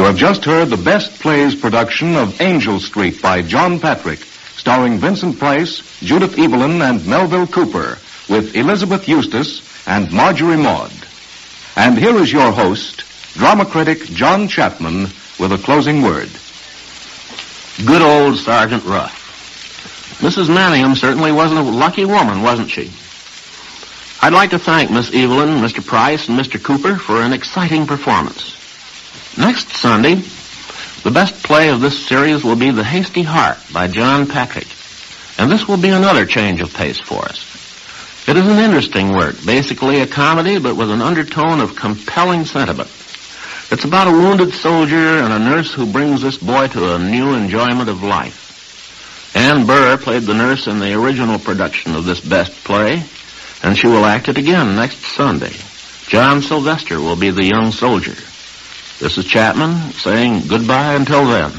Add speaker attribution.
Speaker 1: have just heard the Best Plays production of Angel Street by John Patrick, starring Vincent Price, Judith Evelyn, and Melville Cooper, with Elizabeth Eustace and Marjorie Maud. And here is your host, drama critic John Chapman, with a closing word.
Speaker 2: Good old Sergeant Ruff. Mrs. Manningham certainly wasn't a lucky woman, wasn't she? I'd like to thank Miss Evelyn, Mr. Price, and Mr. Cooper for an exciting performance. Next Sunday, the best play of this series will be The Hasty Heart by John Patrick. And this will be another change of pace for us. It is an interesting work, basically a comedy, but with an undertone of compelling sentiment. It's about a wounded soldier and a nurse who brings this boy to a new enjoyment of life. Ann Burr played the nurse in the original production of this best play, and she will act it again next Sunday. John Sylvester will be the young soldier. This is Chapman saying goodbye until then.